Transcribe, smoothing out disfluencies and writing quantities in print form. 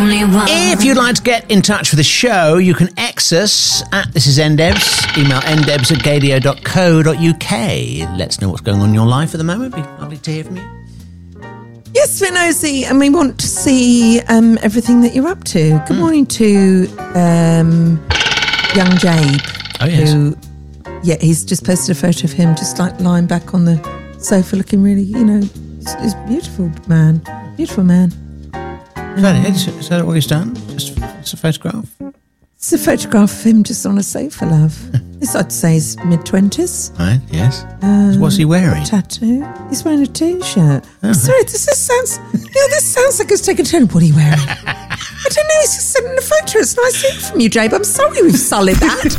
only one. If you'd like to get in touch with the show, you can X us at This Is NDebs. Email ndebs@gadio.co.uk. Let us know what's going on in your life at the moment. It'd be lovely to hear from you. Yes, we're nosy, and we want to see everything that you're up to. Good morning to young Jabe. Oh, yes. Who, he's just posted a photo of him just like lying back on the sofa looking really, he's a beautiful man. Beautiful man. Is that it? Is that all he's done? Just it's a photograph? It's a photograph of him just on a sofa, love. This, I'd say, is mid-20s. Right, yes. What's he wearing? Tattoo. He's wearing a T-shirt. Oh. Sorry, this sounds like it's taken a turn. What are you wearing? I don't know, he's just sending a photo. It's nice to hear from you, Jabe. I'm sorry we've sullied that.